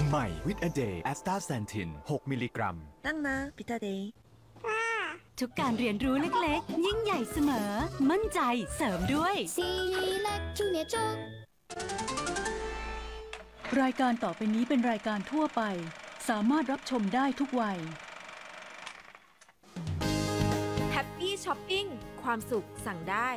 ใหม่วิตาเดย์แอสตาแซนทิน6 มิลลิกรัมตั้งนะพิตาเดย์ทุกการเรียนรู้เล็กๆยิ่งใหญ่เสมอมั่นใจเสริมด้วยรายการต่อไปนี้เป็นรายการทั่วไปสามารถรับชมได้ทุกวัยแฮปปี้ช้อปปิ้งความสุขสั่งได้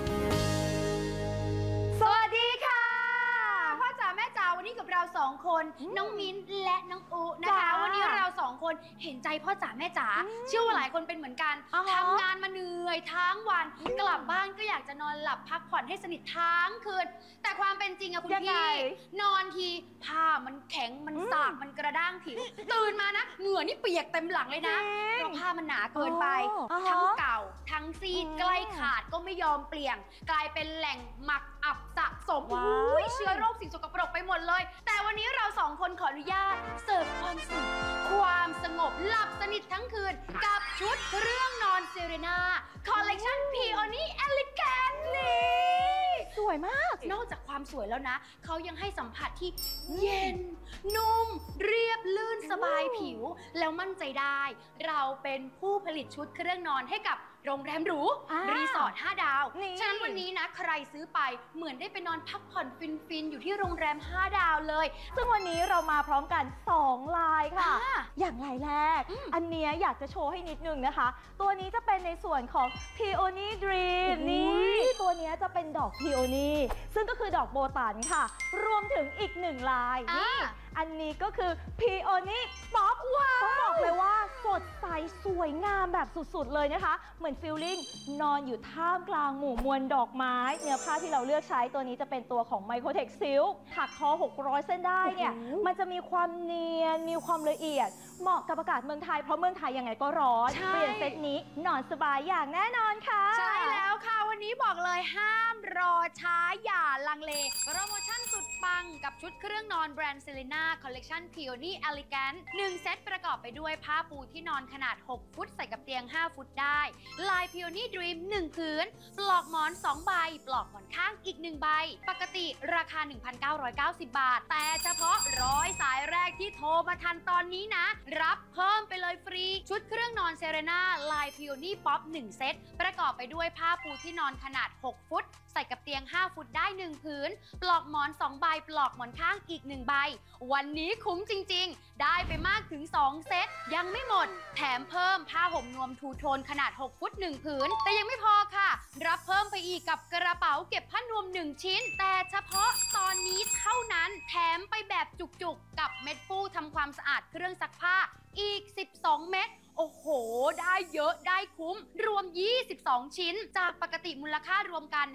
สวัสดีค่ะพ่อจ๋าแม่จ๋าวันนี้กับเราสองคนน้องมิ้นและน้องอุนะคะวันนี้เราสองคนเห็นใจพ่อจ๋าแม่จ๋าเชื่อว่าหลายคนเป็นเหมือนกันทำงานมาเหนื่อยทั้งวันกลับบ้านก็อยากจะนอนหลับพักผ่อนให้สนิททั้งคืนแต่ความเป็นจริงอะคุณพี่นอนทีผ้ามันแข็งมันสากมันกระด้างผิวตื่นมานะเหงื่อนี่เปียกเต็มหลังเลยนะเพราะผ้ามันหนาเกินไปทั้งเก่าทั้งซีดใกล้ขาดก็ไม่ยอมเปลี่ยนกลายเป็นแหล่งหมักอับสะสมเชื้อโรคสิ่งสกปรกไปหมดเลยแต่วันนี้เราสองคนขออนุญาตเสิร์ฟความสุขความสงบหลับสนิททั้งคืนกับชุดเรื่องนอนเซเรนาคอลเลคชัน Peony Elegant นี่สวยมากนอกจากความสวยแล้วนะเขายังให้สัมผัสที่เย็นนุ่มเรียบลื่นสบายผิวแล้วมั่นใจได้เราเป็นผู้ผลิตชุดเครื่องนอนให้กับโรงแรมหรูรีสอร์ท5 ดาวฉะนั้นวันนี้นะใครซื้อไปเหมือนได้ไปนอนพักผ่อนฟินๆอยู่ที่โรงแรม5 ดาวเลยซึ่งวันนี้เรามาพร้อมกัน2ลายค่ะอย่างลายแรกอันเนี้ยอยากจะโชว์ให้นิดนึงนะคะตัวนี้จะเป็นในส่วนของ Peony Dream นี่ตัวนี้จะเป็นดอก Peony ซึ่งก็คือดอกโบตันค่ะรวมถึงอีก1ลายนี่อันนี้ก็คือ Peony Pop ต้องบอกเลยว่าสดใสสวยงามแบบสุดๆเลยนะคะเหมือนฟีลลิ่งนอนอยู่ท่ามกลางหมู่มวลดอกไม้เนื้อผ้าที่เราเลือกใช้ตัวนี้จะเป็นตัวของ Microtex Silk ถักทอ600 เส้นได้เนี่ยมันจะมีความเนียนมีความละเอียดเหมาะกับอากาศเมืองไทยเพราะเมืองไทยยังไงก็ร้อนเปลี่ยนเซตนี้นอนสบายอย่างแน่นอนค่ะใช่แล้วค่ะวันนี้บอกเลยห้ามรอช้าอย่าลังเลโปรโมชั่นสุดปังกับชุดเครื่องนอนแบรนด์เซเลน่าคอลเลคชัน Peony Elegant 1 เซตประกอบไปด้วยผ้าปูที่นอนขนาด6 ฟุตใส่กับเตียง5 ฟุตได้ลาย Peony Dream 1 ผืนปลอกหมอน2 ใบปลอกหมอนข้างอีก1 ใบปกติราคา 1,990 บาทแต่เฉพาะ100 สายแรกที่โทรมาทันตอนนี้นะรับเพิ่มไปเลยฟรีชุดเครื่องนอนเซเรน่าลาย Peony Pop 1 เซตประกอบไปด้วยผ้าปูที่นอนขนาด6 ฟุตใส่กับเตียง5 ฟุตได้1 ผืนปลอกหมอน2 ใบปลอกหมอนข้างอีก1 ใบวันนี้คุ้มจริงๆได้ไปมากถึง2 เซตยังไม่หมดแถมเพิ่มผ้าห่มนวมทูโทนขนาด6 ฟุต1 ผืนแต่ยังไม่พอค่ะรับเพิ่มไปอีกกับกระเป๋าเก็บผ้านวม1 ชิ้นแต่เฉพาะตอนนี้เท่านั้นแถมไปแบบจุกๆกับเม็ดฟูทำความสะอาดเครื่องซักผ้าอีก12 เม็ดโอ้โหได้เยอะได้คุ้มรวม22 ชิ้นจากปกติมูลค่ารวมกัน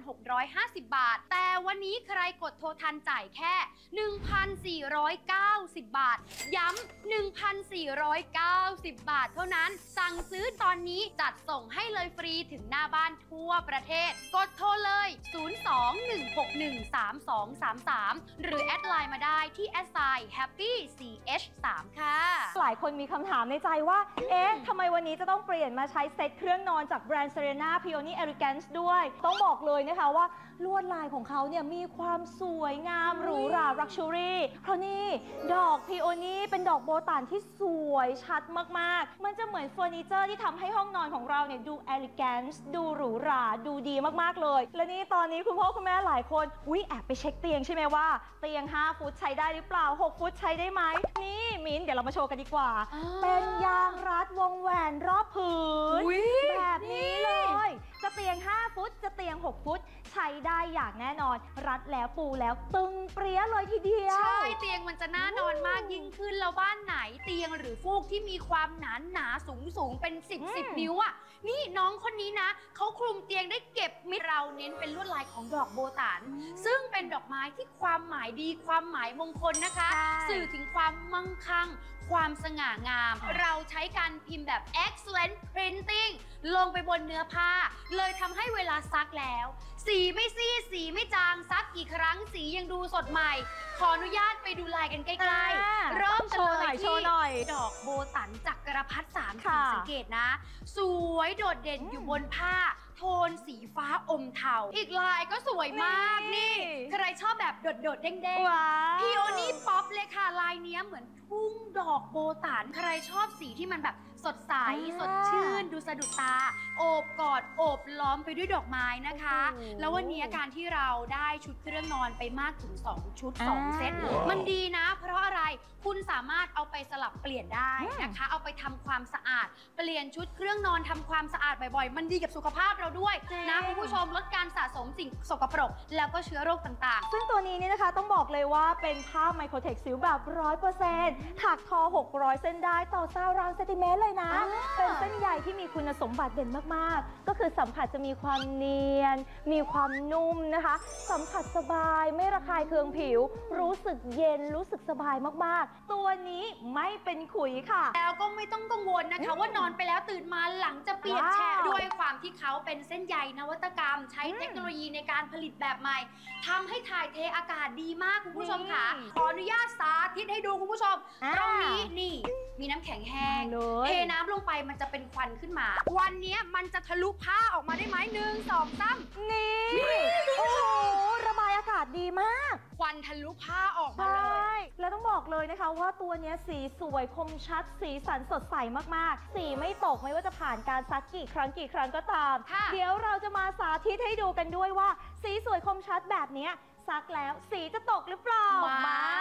5,650 บาทแต่วันนี้ใครกดโทรทันจ่ายแค่ 1,490 บาทย้ำ 1,490 บาทเท่านั้นสั่งซื้อตอนนี้จัดส่งให้เลยฟรีถึงหน้าบ้านทั่วประเทศกดโทรเลย 02-161-3233 หรือแอดไลน์มาได้ที่@happych3 ค่ะหลายคนมีคำถามในใจว่าเอ๊ะทำไมวันนี้จะต้องเปลี่ยนมาใช้เซตเครื่องนอนจากแบรนด์ Serena Peony Elegance ด้วยต้องบอกเลยนะคะว่าลวดลายของเขาเนี่ยมีความสวยงามหรูหรา Luxury เพราะนี่ดอก Peony เป็นดอกโบตันที่สวยชัดมากๆมันจะเหมือนเฟอร์นิเจอร์ที่ทำให้ห้องนอนของเราเนี่ยดู Elegance ดูหรูหราดูดีมากๆเลยและนี่ตอนนี้คุณพ่อคุณแม่หลายคนแอบไปเช็คเตียงใช่ไหมว่าเตียง5 ฟุตใช้ได้หรือเปล่า6 ฟุตใช้ได้ไหมนี่มิ้นเดี๋ยวเรามาโชว์กันดีกว่าเป็นยางรัดวงแหวนรอบผืนแบบนี้เลยจะเตียง5 ฟุตจะเตียง6 ฟุตใช้ได้อย่างแน่นอนรัดแล้วปูแล้วตึงเปรี้ยเลยทีเดียวใช่เตียงมันจะน่านอนมากยิ่งขึ้นแล้วบ้านไหนเตียงหรือฟูกที่มีความหนาสูงเป็น10 นิ้วอ่ะนี่น้องคนนี้นะเขาคลุมเตียงได้เก็บมิดเราเน้นเป็นลวดลายของดอกโบตันซึ่งเป็นดอกไม้ที่ความหมายดีความหมายมงคลนะคะสื่อถึงความมั่งคั่งความสง่างามเราใช้การพิมพ์แบบ excellent printing ลงไปบนเนื้อผ้าเลยทำให้เวลาซักแล้วสีไม่ซีดสีไม่จางซักกี่ครั้งสียังดูสดใหม่ขออนุญาตไปดูลายกันใกล้อ่าๆ เริ่มกันเลยโชว์หน่อยที่ดอกโบตันจักรพรรดิ3 สีค่ะสังเกตนะ สวยโดดเด่นอยู่บนผ้า โทนสีฟ้าอมเทาอีกลายก็สวยมากนี่ใครชอบแบบโดดๆเด้งๆว้าวพีโอนี่ป๊อปเลยค่ะ ลายเนี้ยเหมือนทุ่งดอกโบตันใครชอบสีที่มันแบบสดใส สดชื่น ดูสะดุดตา โอบกอดโอบล้อมไปด้วยดอกไม้นะคะโอ้โหแล้ววันนี้การที่เราได้ชุดเครื่องนอนไปมากถึง 2 ชุด 2 เซตว้าวมันดีนะ เพราะอะไรคุณสามารถเอาไปสลับเปลี่ยนได้นะคะ เอาไปทำความสะอาด เปลี่ยนชุดเครื่องนอนทำความสะอาดบ่อยๆ มันดีกับสุขภาพเราด้วยนะคุณผู้ชมลดการสะสมสิ่งสกปรกแล้วก็เชื้อโรคต่างๆซึ่งตัวนี้เนี่ยนะคะต้องบอกเลยว่าเป็นผ้าไมโครเทคซิลแบบ 100%ถักทอ 600 เส้นได้ต่อซาราวเซนติเมตรเลยนะ เป็นเส้นใยที่มีคุณสมบัติเด่นมากๆ ก็คือสัมผัสจะมีความเนียน มีความนุ่มนะคะ สัมผัสสบายไม่ระคายเคืองผิว รู้สึกเย็นรู้สึกสบายมากๆ ตัวนี้ไม่เป็นขุยค่ะแล้วก็ไม่ต้องกังวลนะคะว่านอนไปแล้วตื่นมาหลังจะเปียกแฉะว้าวด้วยความที่เขาเป็นเส้นใยนวัตกรรม ใช้เทคโนโลยีในการผลิตแบบใหม่ทำให้ถ่ายเทอากาศดีมากคุณผู้ชมค่ะนี่ขออนุญาตสาธิตให้ดูคุณผู้ชม ตรงนี้นี่มีน้ำแข็งแห้งเลยเทน้ำลงไปมันจะเป็นควันขึ้นมาควันเนี้ยมันจะทะลุผ้าออกมาได้ไหม1 2 3 นี่โอ้โหระบายอากาศดีมากควันทะลุผ้าออกมาใช่เลยแล้วต้องบอกเลยนะคะว่าตัวเนี้ยสีสวยคมชัด สีสันสดใสมากๆ สีไม่ตกไม่ว่าจะผ่านการซักกี่ครั้งก็ตามค่ะเดี๋ยวเราจะมาสาธิตให้ดูกันด้วยว่า สีสวยคมชัดแบบเนี้ยซักแล้วสีจะตกหรือเปล่ามา